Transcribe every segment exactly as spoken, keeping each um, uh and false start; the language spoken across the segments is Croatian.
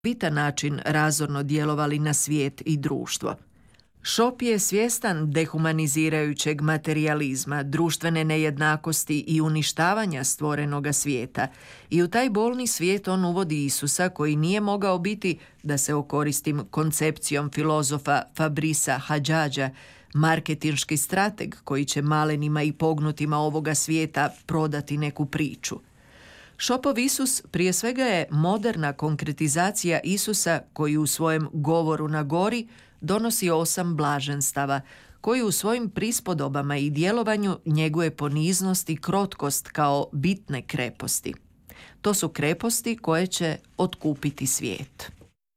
bitan način razorno djelovali na svijet i društvo. Šop je svjestan dehumanizirajućeg materijalizma, društvene nejednakosti i uništavanja stvorenoga svijeta i u taj bolni svijet on uvodi Isusa koji nije mogao biti, da se okoristim koncepcijom filozofa Fabrisa Hadžadža, marketinški strateg koji će malenima i pognutima ovoga svijeta prodati neku priču. Šopov Isus prije svega je moderna konkretizacija Isusa koji u svojem govoru na gori donosi osam blaženstava, koji u svojim prispodobama i djelovanju njeguje poniznost i krotkost kao bitne kreposti. To su kreposti koje će otkupiti svijet.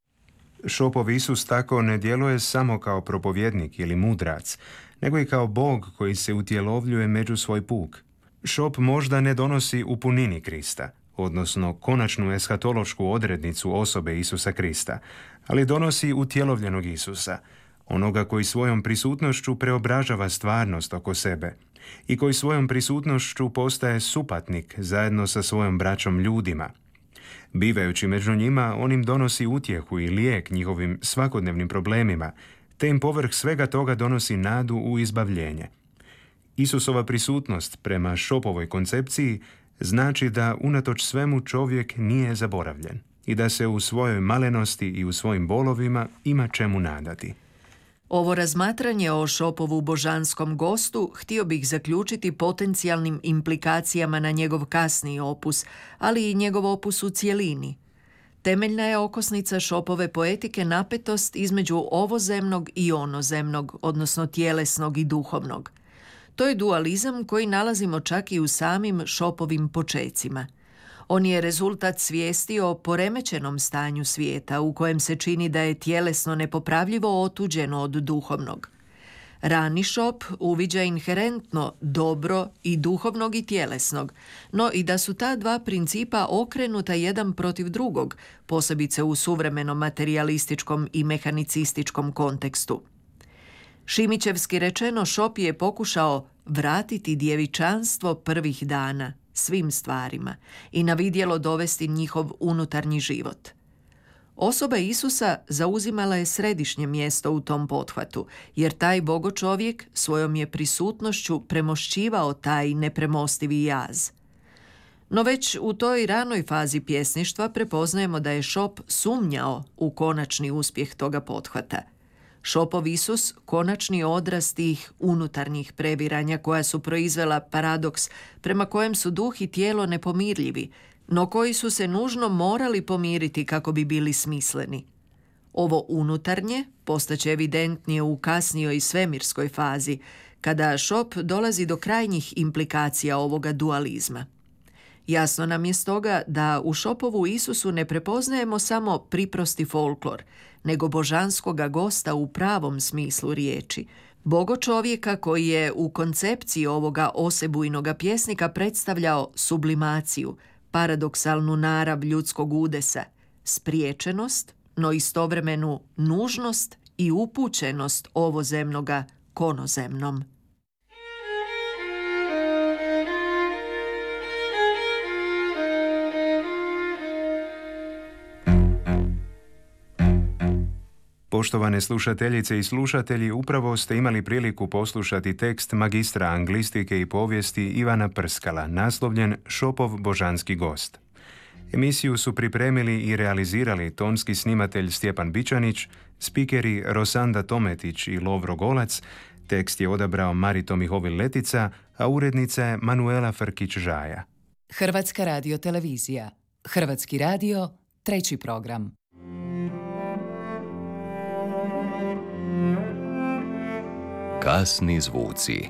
Šopov Isus tako ne djeluje samo kao propovjednik ili mudrac, nego i kao Bog koji se utjelovljuje među svoj puk. Šop možda ne donosi u punini Krista, odnosno konačnu eshatološku odrednicu osobe Isusa Krista, ali donosi utjelovljenog Isusa, onoga koji svojom prisutnošću preobražava stvarnost oko sebe i koji svojom prisutnošću postaje supatnik zajedno sa svojom braćom ljudima. Bivajući među njima, on im donosi utjehu i lijek njihovim svakodnevnim problemima, te im povrh svega toga donosi nadu u izbavljenje. Isusova prisutnost prema Šopovoj koncepciji znači da unatoč svemu čovjek nije zaboravljen i da se u svojoj malenosti i u svojim bolovima ima čemu nadati. Ovo razmatranje o Šopovu božanskom gostu htio bih zaključiti potencijalnim implikacijama na njegov kasniji opus, ali i njegov opus u cjelini. Temeljna je okosnica Šopove poetike napetost između ovozemnog i onozemnog, odnosno tjelesnog i duhovnog. To je dualizam koji nalazimo čak i u samim Šopovim počecima. On je rezultat svijesti o poremećenom stanju svijeta u kojem se čini da je tjelesno nepopravljivo otuđeno od duhovnog. Rani Šop uviđa inherentno dobro i duhovnog i tjelesnog, no i da su ta dva principa okrenuta jedan protiv drugog, posebice u suvremenom materijalističkom i mehanicističkom kontekstu. Šimićevski rečeno, Šop je pokušao vratiti djevičanstvo prvih dana svim stvarima i na vidjelo dovesti njihov unutarnji život. Osoba Isusa zauzimala je središnje mjesto u tom pothvatu, jer taj bogočovjek svojom je prisutnošću premošćivao taj nepremostivi jaz. No već u toj ranoj fazi pjesništva prepoznajemo da je Šop sumnjao u konačni uspjeh toga pothvata. Šopov Isus, konačni odraz tih unutarnjih previranja koja su proizvela paradoks prema kojem su duh i tijelo nepomirljivi, no koji su se nužno morali pomiriti kako bi bili smisleni. Ovo unutarnje postaće evidentnije u kasnijoj svemirskoj fazi, kada Šop dolazi do krajnjih implikacija ovoga dualizma. Jasno nam je stoga da u Šopovu Isusu ne prepoznajemo samo priprosti folklor, nego božanskoga gosta u pravom smislu riječi, bogočovjeka koji je u koncepciji ovoga osebujnoga pjesnika predstavljao sublimaciju, paradoksalnu narav ljudskog udesa, spriječenost, no istovremenu nužnost i upućenost ovozemnoga konozemnom. Poštovane slušateljice i slušatelji, upravo ste imali priliku poslušati tekst magistra anglistike i povijesti Ivana Prskala, naslovljen Šopov božanski gost. Emisiju su pripremili i realizirali tonski snimatelj Stjepan Bičanić, spikeri Rosanda Tometić i Lovro Golac, tekst je odabrao Marito Mihovil Letica, a urednica je Manuela Frkić-Žaja. Hrvatska radiotelevizija. Hrvatski radio, treći program. Kasni zvuci.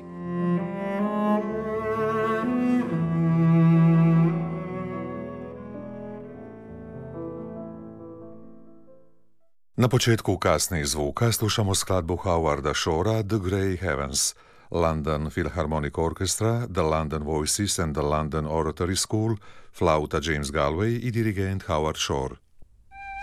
Na početku kasnih zvuka slušamo skladbu Howarda Shora The Grey Heavens, London Philharmonic Orchestra, The London Voices and the London Oratory School, flauta James Galway i dirigent Howard Shore.